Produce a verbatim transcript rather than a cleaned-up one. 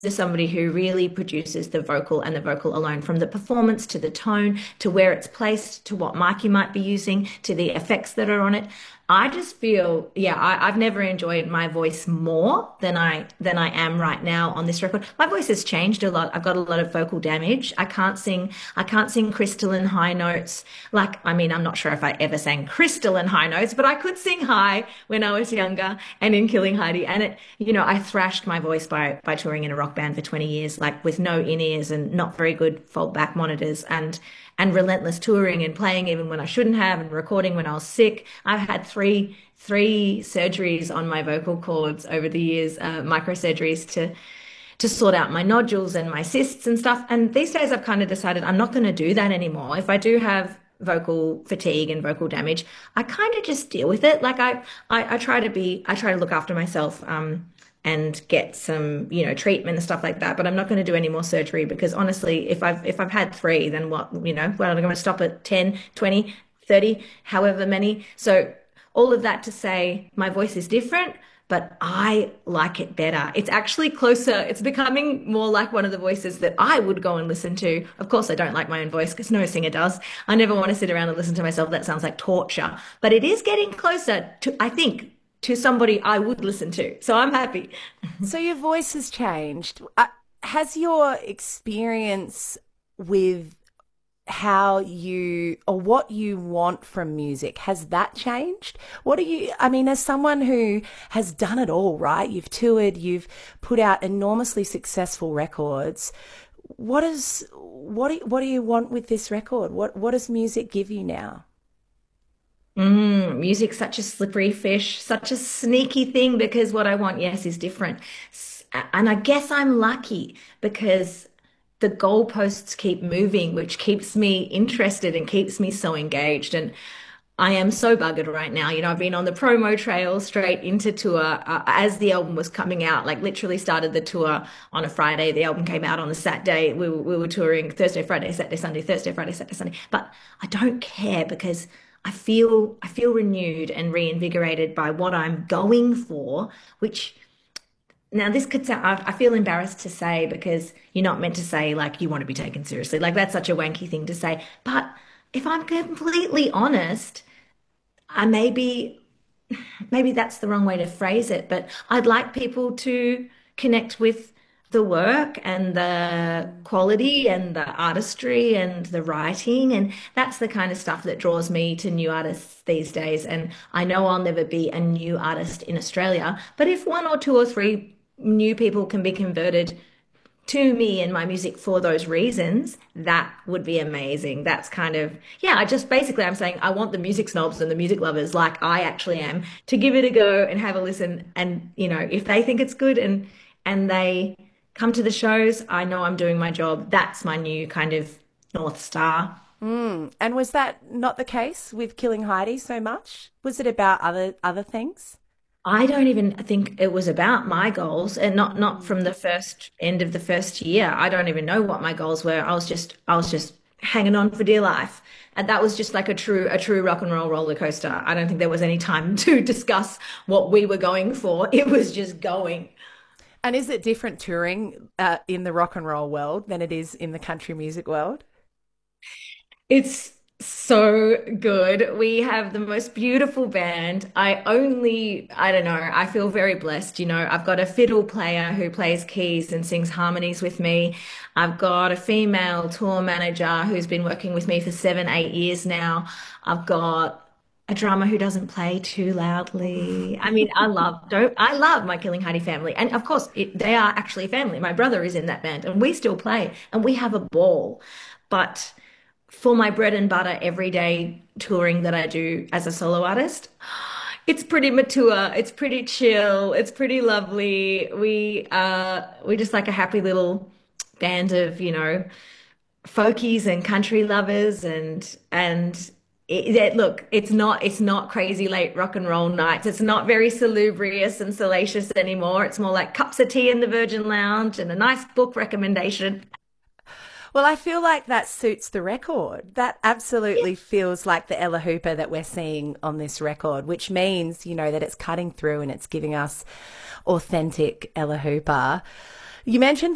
is somebody who really produces the vocal and the vocal alone, from the performance to the tone to where it's placed to what mic you might be using to the effects that are on it. I just feel, yeah, I, I've never enjoyed my voice more than I than I am right now on this record. My voice has changed a lot. I've got a lot of vocal damage. I can't sing. I can't sing crystalline high notes. Like, I mean, I'm not sure if I ever sang crystalline high notes, but I could sing high when I was younger and in Killing Heidi. And it, you know, I thrashed my voice by by touring in a rock band for twenty years, like with no in-ears and not very good fold back monitors and and relentless touring and playing even when I shouldn't have and recording when I was sick. I've had three three surgeries on my vocal cords over the years, uh, microsurgeries to to sort out my nodules and my cysts and stuff. And these days I've kind of decided I'm not going to do that anymore. If I do have vocal fatigue and vocal damage, I kind of just deal with it. Like I, I, I try to be, I try to look after myself, um, and get some, you know, treatment and stuff like that. But I'm not going to do any more surgery because honestly, if I've, if I've had three, then what, you know, well, I'm going to stop at ten, twenty, thirty, however many. So all of that to say my voice is different, but I like it better. It's actually closer. It's becoming more like one of the voices that I would go and listen to. Of course, I don't like my own voice because no singer does. I never want to sit around and listen to myself. That sounds like torture. But it is getting closer to, I think, to somebody I would listen to. So I'm happy. So your voice has changed. Uh, has your experience with how you or what you want from music, has that changed? What do you, I mean, as someone who has done it all, right? You've toured, you've put out enormously successful records. What is, what do, what do you want with this record? What, what does music give you now? Mm, music's such a slippery fish, such a sneaky thing because what I want, yes, is different. S- And I guess I'm lucky because the goalposts keep moving, which keeps me interested and keeps me so engaged. And I am so buggered right now. You know, I've been on the promo trail straight into tour uh, as the album was coming out, like literally started the tour on a Friday. The album came out on a Saturday. We were, we were touring Thursday, Friday, Saturday, Sunday, Thursday, Friday, Saturday, Sunday. But I don't care because I feel I feel renewed and reinvigorated by what I'm going for, which now this could sound, I I feel embarrassed to say because you're not meant to say like you want to be taken seriously. Like that's such a wanky thing to say. But if I'm completely honest, I maybe maybe that's the wrong way to phrase it, but I'd like people to connect with the work and the quality and the artistry and the writing. And that's the kind of stuff that draws me to new artists these days. And I know I'll never be a new artist in Australia, but if one or two or three new people can be converted to me and my music for those reasons, that would be amazing. That's kind of, yeah, I just basically I'm saying I want the music snobs and the music lovers like I actually am to give it a go and have a listen. And, you know, if they think it's good and and they come to the shows, I know I'm doing my job. That's my new kind of North Star. Mm. And was that not the case with Killing Heidi so much? Was it about other other things? I don't even think it was about my goals and not not from the first end of the first year. I don't even know what my goals were. I was just I was just hanging on for dear life. And that was just like a true a true rock and roll roller coaster. I don't think there was any time to discuss what we were going for. It was just going. And is it different touring uh, in the rock and roll world than it is in the country music world? It's so good. We have the most beautiful band. I only, I don't know, I feel very blessed. You know, I've got a fiddle player who plays keys and sings harmonies with me. I've got a female tour manager who's been working with me for seven, eight years now. I've got a drummer who doesn't play too loudly. I mean, I love, don't, I love my Killing Heidi family. And of course, it, they are actually family. My brother is in that band and we still play and we have a ball. But for my bread and butter everyday touring that I do as a solo artist, it's pretty mature, it's pretty chill, it's pretty lovely. We uh we just like a happy little band of, you know, folkies and country lovers and and it, it- look, it's not it's not crazy late rock and roll nights. It's not very salubrious and salacious anymore. It's more like cups of tea in the Virgin Lounge and a nice book recommendation. Well, I feel like that suits the record. That absolutely feels like the Ella Hooper that we're seeing on this record, which means, you know, that it's cutting through and it's giving us authentic Ella Hooper. You mentioned